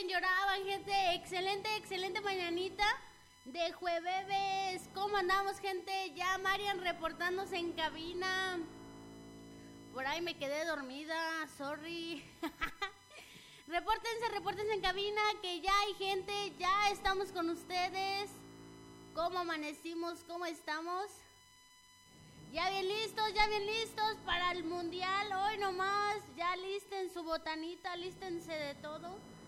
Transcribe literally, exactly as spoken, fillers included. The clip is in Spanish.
bien, lloraban, gente. Excelente, excelente mañanita de jueves. ¿Cómo andamos, gente? Ya Marian reportándose en cabina. Por ahí me quedé dormida, sorry. Repórtense, repórtense en cabina, que ya hay gente, ya estamos con ustedes. ¿Cómo amanecimos? ¿Cómo estamos? Ya bien listos, ya bien listos para el mundial. Hoy nomás, ya listen su botanita, lístense de todo.